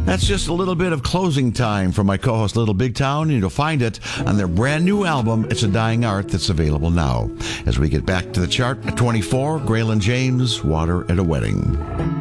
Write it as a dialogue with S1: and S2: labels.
S1: That's just a little bit of closing time from my co-host Little Big Town, and you'll find it on their brand new album, It's a Dying Art, that's available now. As we get back to the chart at 24, Graylin James, Water at a Wedding.